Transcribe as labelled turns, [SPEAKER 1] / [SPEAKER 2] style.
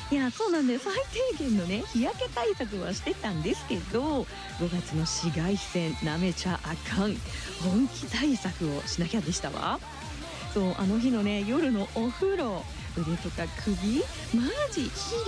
[SPEAKER 1] いや、そうなんです。最低限のね、日焼け対策はしてたんですけど、5月の紫外線舐めちゃあかん。本気対策をしなきゃでしたわ。そう、あの日のね、夜のお風呂、腕とか首、マジ